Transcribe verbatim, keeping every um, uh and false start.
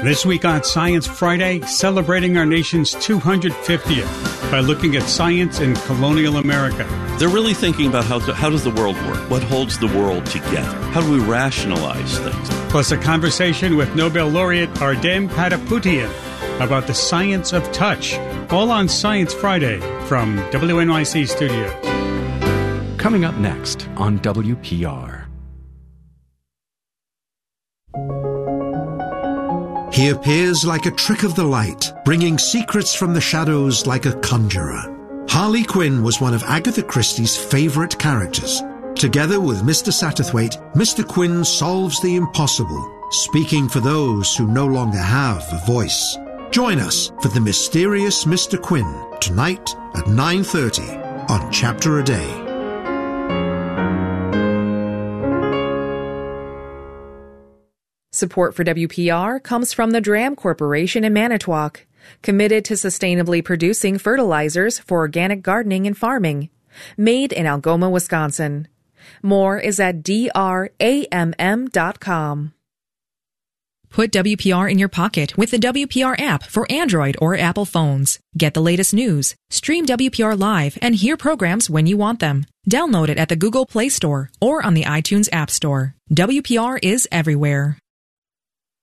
This week on Science Friday, celebrating our nation's two hundred fiftieth by looking at science in colonial America. They're really thinking about how, to, how does the world work? What holds the world together? How do we rationalize things? Plus a conversation with Nobel laureate Ardem Patapoutian about the science of touch. All on Science Friday from W N Y C Studios. Coming up next on W P R. He appears like a trick of the light, bringing secrets from the shadows like a conjurer. Harley Quinn was one of Agatha Christie's favorite characters. Together with Mister Satterthwaite, Mister Quinn solves the impossible, speaking for those who no longer have a voice. Join us for The Mysterious Mister Quinn, tonight at nine thirty on Chapter a Day. Support for W P R comes from the Dram Corporation in Manitowoc, committed to sustainably producing fertilizers for organic gardening and farming, made in Algoma, Wisconsin. More is at D R A M M dot com. Put W P R in your pocket with the W P R app for Android or Apple phones. Get the latest news, stream W P R live, and hear programs when you want them. Download it at the Google Play Store or on the iTunes App Store. W P R is everywhere.